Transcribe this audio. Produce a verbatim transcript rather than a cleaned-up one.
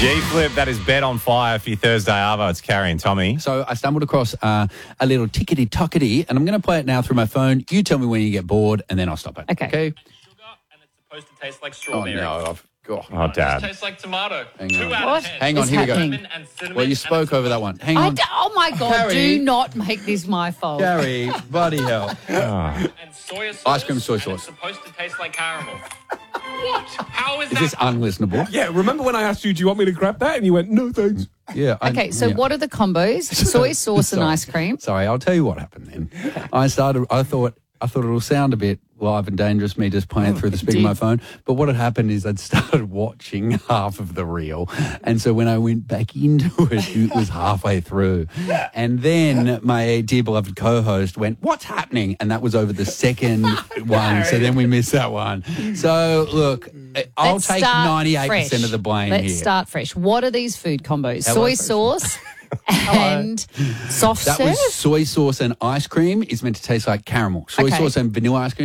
G-Flip, that is Bet on Fire for your Thursday Arvo. It's Carrie and Tommy. So I stumbled across uh, a little tickety-tockety, and I'm going to play it now through my phone. You tell me when you get bored, and then I'll stop it. Okay. Okay? Sugar, and it's supposed to taste like Oh, strawberry. no. I've, oh, Oh, It Dad. tastes like tomato. Hang Two on. out What? of ten. Hang on, It's here we go. happening. Cinnamon and cinnamon Well, you and spoke it's over that supposed- one. Hang I on. d- oh, my God. Carrie. Do not make this my fault. Gary, bloody hell. And soy sauce. Ice cream soy and sauce. It's supposed to taste like caramel. What? How is, Is that? this unlistenable? Yeah, remember when I asked you, do you want me to grab that? And you went, no, thanks. Yeah. I- Okay, so yeah. what are the combos? Soy sauce and Sorry. ice cream. Sorry, I'll tell you what happened then. I started, I thought, I thought it'll sound a bit live and dangerous, me just playing through the speaker of my phone. But what had happened is I'd started watching half of the reel. And so when I went back into it, it was halfway through. And then my dear beloved co-host went, what's happening? And that was over the second one. So then we missed that one. So look, I'll Let's take start ninety-eight percent fresh. of the blame Let's here. start fresh. What are these food combos? Hello, Soy fresh. sauce and soft That serve? was soy sauce and ice cream is meant to taste like caramel. Soy Okay. sauce and vanilla ice cream